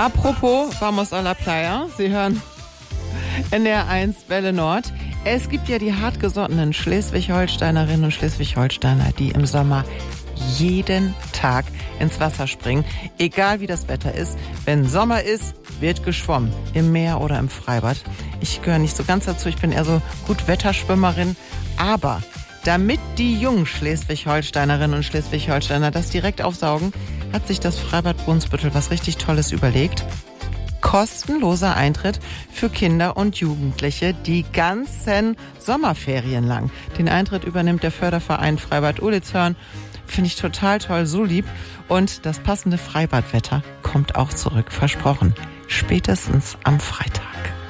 Apropos Vamos a la Playa, Sie hören NDR1 Welle Nord. Es gibt ja die hartgesottenen Schleswig-Holsteinerinnen und Schleswig-Holsteiner, die im Sommer jeden Tag ins Wasser springen, egal wie das Wetter ist. Wenn Sommer ist, wird geschwommen, im Meer oder im Freibad. Ich gehöre nicht so ganz dazu, ich bin eher so Gutwetterschwimmerin, aber damit die jungen Schleswig-Holsteinerinnen und Schleswig-Holsteiner das direkt aufsaugen, hat sich das Freibad Brunsbüttel was richtig Tolles überlegt. Kostenloser Eintritt für Kinder und Jugendliche die ganzen Sommerferien lang. Den Eintritt übernimmt der Förderverein Freibad Ulitzhörn. Finde ich total toll, so lieb. Und das passende Freibadwetter kommt auch zurück, versprochen. Spätestens am Freitag.